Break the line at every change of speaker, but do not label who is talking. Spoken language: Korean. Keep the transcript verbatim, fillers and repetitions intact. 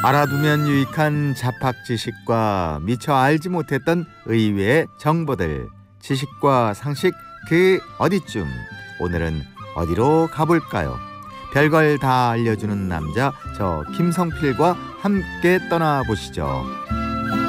알아두면 유익한 잡학 지식과 미처 알지 못했던 의외의 정보들, 지식과 상식 그 어디쯤. 오늘은 어디로 가볼까요? 별걸 다 알려주는 남자, 저 김성필과 함께 떠나보시죠.